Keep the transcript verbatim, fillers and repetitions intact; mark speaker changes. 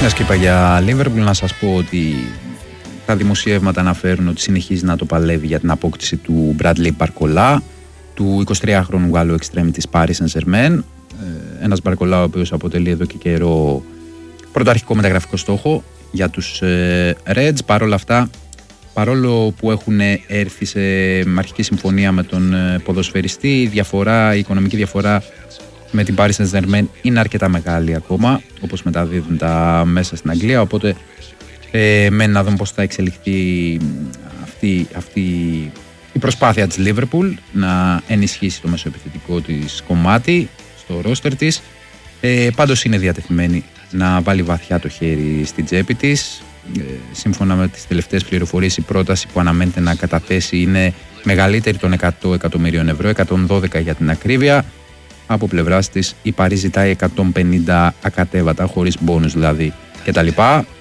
Speaker 1: Μιας και είπα για Liverpool, να σας πω ότι τα δημοσιεύματα αναφέρουν ότι συνεχίζει να το παλεύει για την απόκτηση του Bradley Barcola, του εικοσιτριάχρονου Γάλλου εξτρέμι της Paris Saint-Germain. Ένας Barcola ο οποίος αποτελεί εδώ και καιρό πρωταρχικό μεταγραφικό στόχο για τους Reds. Παρ' όλα αυτά, παρόλο που έχουν έρθει σε αρχική συμφωνία με τον ποδοσφαιριστή, η διαφορά, η οικονομική διαφορά με την Paris Saint-Germain είναι αρκετά μεγάλη ακόμα, όπως μεταδίδουν τα μέσα στην Αγγλία, οπότε ε, μένει να δούμε πώς θα εξελιχθεί αυτή, αυτή η προσπάθεια της Liverpool να ενισχύσει το μεσοεπιθετικό της κομμάτι στο ρόστερ της. Ε, πάντως είναι διατεθειμένη να βάλει βαθιά το χέρι στην τσέπη της. Ε, σύμφωνα με τις τελευταίες πληροφορίες, η πρόταση που αναμένεται να καταθέσει είναι μεγαλύτερη των εκατό εκατομμυρίων ευρώ, εκατόν δώδεκα για την ακρίβεια. Από πλευράς της η Παρί ζητάει εκατόν πενήντα ακατέβατα, χωρίς μπόνους δηλαδή κτλ.